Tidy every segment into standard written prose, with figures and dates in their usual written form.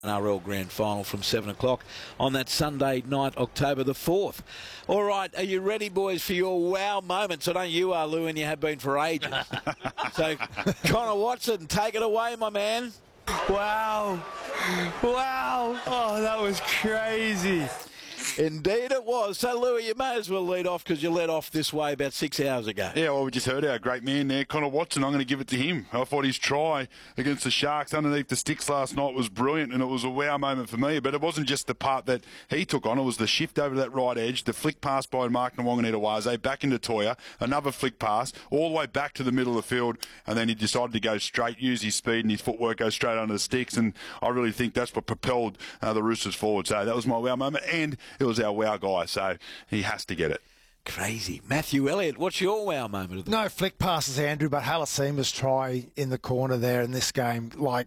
NRL Grand Final from 7 o'clock on that Sunday night, October the 4th. All right, are you ready, boys, for your wow moments? I know you are, Lou, and you have been for ages. So, Connor Watson, take it away, my man. Wow. Wow. Oh, that was crazy. Indeed it was. So, Louis, you may as well lead off because you led off this way about 6 hours ago. Yeah, well, we just heard our great man there, Connor Watson. I'm going to give it to him. I thought his try against the Sharks underneath the sticks last night was brilliant, and it was a wow moment for me. But it wasn't just the part that he took on. It was the shift over to that right edge, the flick pass by Mark Nawaqanitawase, back into Toya, another flick pass, all the way back to the middle of the field, and then he decided to go straight, use his speed and his footwork, go straight under the sticks, and I really think that's what propelled the Roosters forward. So that was my wow moment, and it was our wow guy, so he has to get it. Crazy. Matthew Elliott, what's your wow moment of the No flick passes, Andrew, but Halasima's try in the corner there in this game, like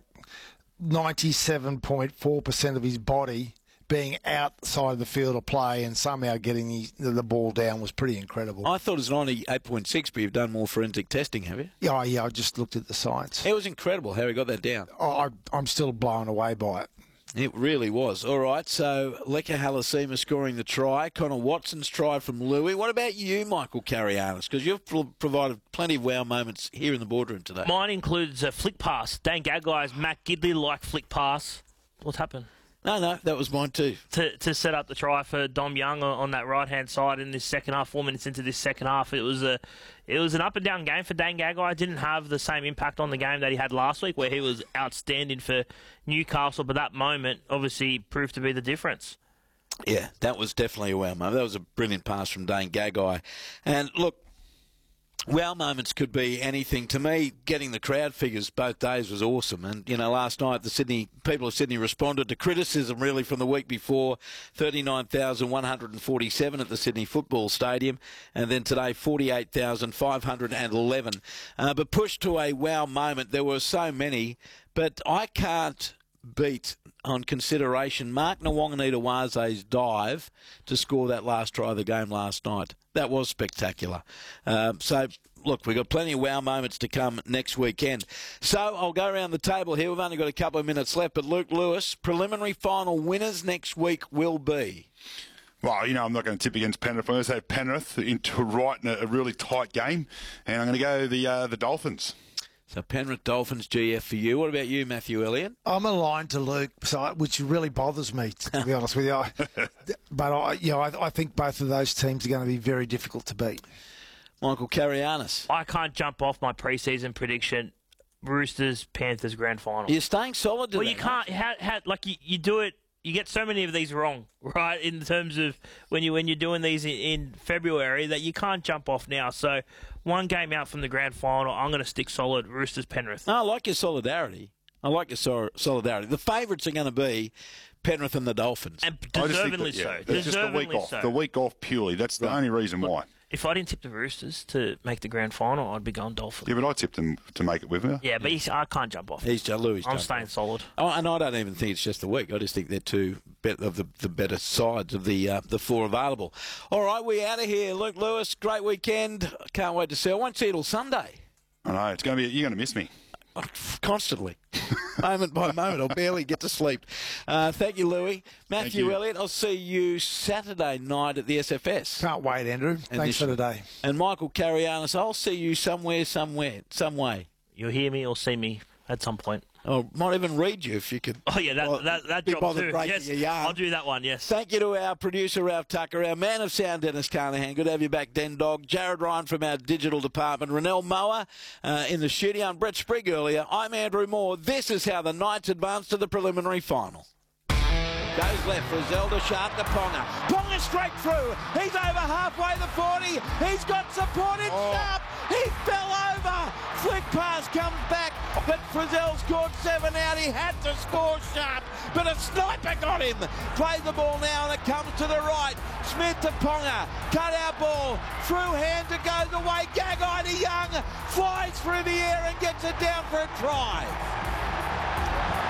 97.4% of his body being outside the field of play and somehow getting the ball down was pretty incredible. I thought it was 98.6, but you've done more forensic testing, have you? Yeah, I just looked at the science. It was incredible how he got that down. I'm still blown away by it. It really was. All right, so Leka Halasima scoring the try. Connor Watson's try from Louis. What about you, Michael Carianis? Because you've provided plenty of wow moments here in the boardroom today. Mine includes a flick pass. Dane Gaggai's Matt Gidley-like flick pass. What's happened? No, that was mine too. To set up the try for Dom Young on that right-hand side in this second half, 4 minutes into this second half. It was an up-and-down game for Dane Gaggai. Didn't have the same impact on the game that he had last week, where he was outstanding for Newcastle, but that moment obviously proved to be the difference. Yeah, that was definitely a wow moment. That was a brilliant pass from Dane Gaggai. And look, wow moments could be anything. To me, getting the crowd figures both days was awesome. And, last night the people of Sydney responded to criticism really from the week before. 39,147 at the Sydney Football Stadium. And then today, 48,511. But pushed to a wow moment. There were so many. But I can't beat on consideration Mark Nawaqanitawase's dive to score that last try of the game last night. That was spectacular. So, look, we've got plenty of wow moments to come next weekend. So, I'll go around the table here. We've only got a couple of minutes left, but Luke Lewis, preliminary final winners next week will be... Well, I'm not going to tip against Penrith. I'm going to say Penrith into right in a really tight game, and I'm going to go the Dolphins. So Penrith Dolphins GF for you. What about you, Matthew Elliott? I'm aligned to Luke, which really bothers me, to be honest with you. But I think both of those teams are going to be very difficult to beat. Michael Carianis. I can't jump off my pre-season prediction. Roosters, Panthers grand final. You're staying solid to Well, that, you can't. You do it. You get so many of these wrong, right? In terms of when you're doing these in February, that you can't jump off now. So, one game out from the grand final, I'm going to stick solid. Roosters, Penrith. No, I like your solidarity. The favourites are going to be Penrith and the Dolphins. And deservedly so. It's just the week off. The week off purely. That's the only reason why. If I didn't tip the Roosters to make the grand final, I'd be going Dolphins. Yeah, but I tipped them to make it with me. Yeah, but I can't jump off. I'm staying solid. Oh, and I don't even think it's just the week. I just think they're two of the better sides of the four available. All right, we're out of here. Luke Lewis, great weekend. Can't wait to see. I won't see you till Sunday. I know. You're going to miss me. Constantly. Moment by moment. I'll barely get to sleep. Thank you, Louis. Matthew Elliott, I'll see you Saturday night at the SFS. Can't wait, Andrew. Thanks for today. And Michael Carianis, I'll see you some way. You'll hear me or see me at some point. Oh, might even read you if you could. Oh, yeah, that job too. Yes, I'll do that one, yes. Thank you to our producer, Ralph Tucker, our man of sound, Dennis Carnahan. Good to have you back, Den Dog. Jared Ryan from our digital department. Rennell Moa in the studio. And Brett Sprigg earlier. I'm Andrew Moore. This is how the Knights advance to the preliminary final. Goes left for Zelda Sharp to Ponga. Ponga straight through. He's over halfway the 40. He's got support in Sharp. He fell over. Flick pass comes back. But Frizzell scored 7 out. He had to score Sharp. But a sniper got him. Play the ball now and it comes to the right. Smith to Ponga. Cut out ball. Through hands it goes away. Gagai to Young. Flies through the air and gets it down for a try. They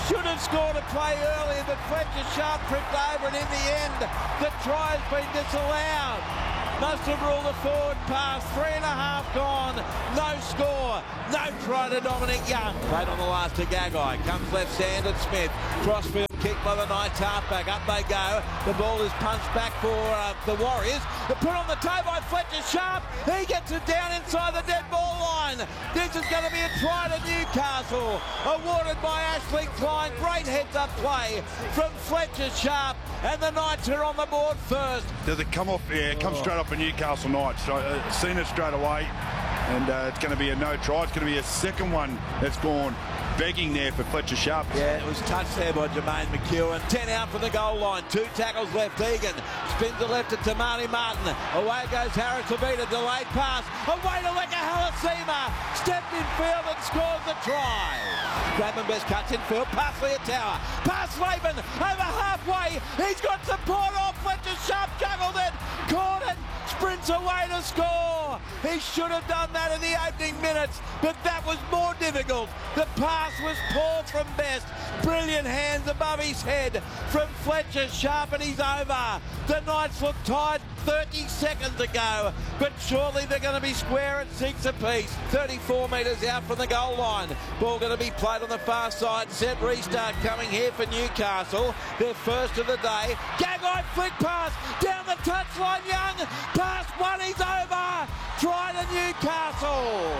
should have scored a play earlier, but Fletcher Sharp tripped over, and in the end, the try has been disallowed. Must have ruled a forward pass. 3.5 gone. No score. No try to Dominic Young. Played on the last to Gagai. Comes left, Sandon Smith. Crossfield kick by the Knights halfback. Up they go. The ball is punched back for the Warriors. They're put on the toe by Fletcher Sharp. He gets it down inside the dead ball line. This is going to be a try to Newcastle. Awarded by Ashley Klein. Great heads-up play from Fletcher Sharp. And the Knights are on the board first. Does it come off? Yeah, it comes straight off a Newcastle Knights. So, seen it straight away. And it's going to be a no try. It's going to be a second one that's gone begging there for Fletcher Sharp. Yeah, it was touched there by Jermaine McEwen. 10 out from the goal line. 2 tackles left. Egan spins the left to Tamani Martin. Away goes Harris Levita. Delayed pass. Away to Leka Halasima. Stepped in field and scores the try. Grabenbest cuts in field. Pass Leotower. Pass Laban. Over halfway. He's got support off. Fletcher Sharp juggled it. Caught it. Sprints away to score. He should have done that in the opening minutes, but that was more difficult. The pass was poor from Best. Brilliant hands above his head from Fletcher Sharp, and he's over. The Knights look tied 30 seconds ago, but surely they're going to be square at 6 apiece. 34 metres out from the goal line. Ball going to be played on the far side. Set restart coming here for Newcastle. Their first of the day. Gagai flick pass down the touchline. Young pass one. He's over. Try to Newcastle.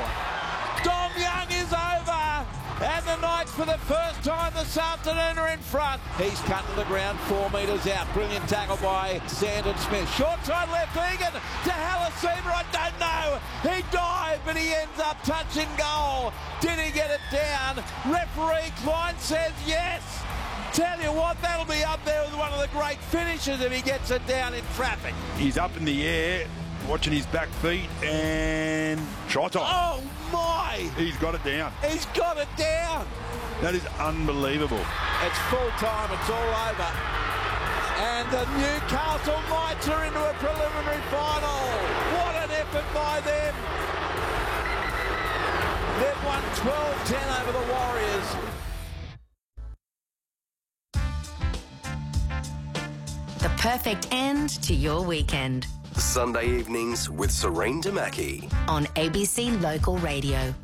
Dom Young is over. And the Knights for the first time this afternoon are in front. He's cut to the ground 4 metres out. Brilliant tackle by Sandon Smith. Short side left Egan to Halasima. I don't know. He dived, but he ends up touching goal. Did he get it down? Referee Klein says yes. Tell you what, that'll be up there with one of the great finishes if he gets it down in traffic. He's up in the air, watching his back feet, and shot off. Oh my! He's got it down. He's got it down. That is unbelievable. It's full time. It's all over. And the Newcastle Knights are into a preliminary final. What an effort by them. They've won 12-10 over the Warriors. The perfect end to your weekend. Sunday evenings with Serene Damaki On ABC Local Radio.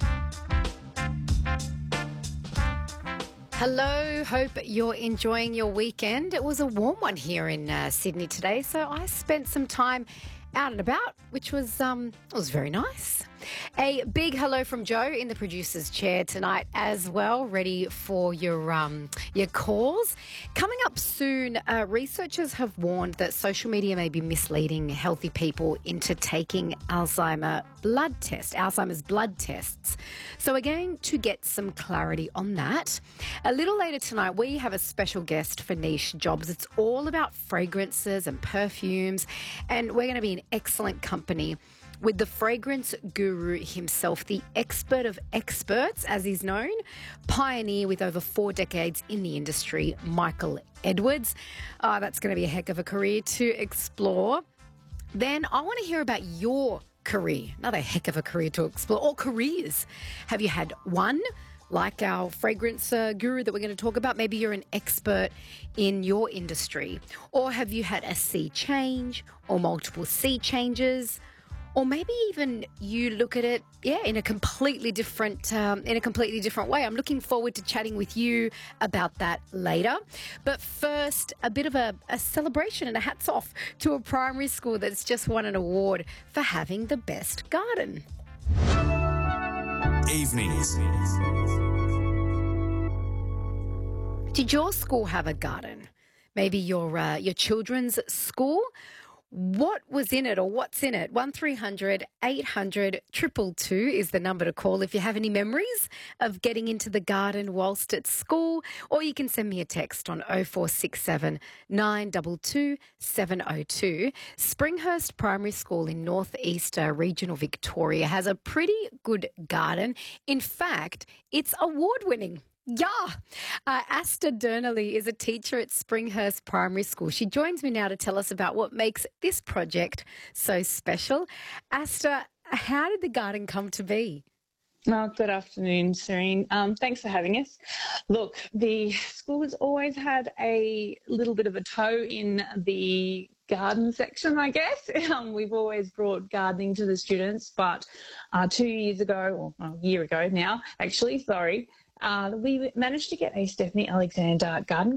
Hello, hope you're enjoying your weekend. It was a warm one here in Sydney today, so I spent some time out and about, which was very nice. A big hello from Joe in the producer's chair tonight as well, ready for your calls. Coming up soon, researchers have warned that social media may be misleading healthy people into taking Alzheimer's blood tests. So we're going to get some clarity on that. A little later tonight, we have a special guest for Niche Jobs. It's all about fragrances and perfumes, and we're going to be in excellent company with the fragrance guru himself, the expert of experts, as he's known, pioneer with over 4 decades in the industry, Michael Edwards. That's going to be a heck of a career to explore. Then I want to hear about your career, another heck of a career to explore, or careers. Have you had one, like our fragrance guru that we're going to talk about? Maybe you're an expert in your industry. Or have you had a sea change or multiple sea changes? Or maybe even you look at it, in a completely different way. I'm looking forward to chatting with you about that later. But first, a bit of a celebration and a hats off to a primary school that's just won an award for having the best garden. Evenings. Did your school have a garden? Maybe your children's school? What was in it or what's in it? 1300 800 222 is the number to call if you have any memories of getting into the garden whilst at school, or you can send me a text on 0467 922 702. Springhurst Primary School in Northeast Regional Victoria has a pretty good garden. In fact, it's award-winning. Yeah. Asta Durnelly is a teacher at Springhurst Primary School. She joins me now to tell us about what makes this project so special. Asta, how did the garden come to be? Good afternoon, Serene. Thanks for having us. Look, the school has always had a little bit of a toe in the garden section, I guess. We've always brought gardening to the students, but 2 years ago, or a year ago now, actually, sorry, we managed to get a Stephanie Alexander garden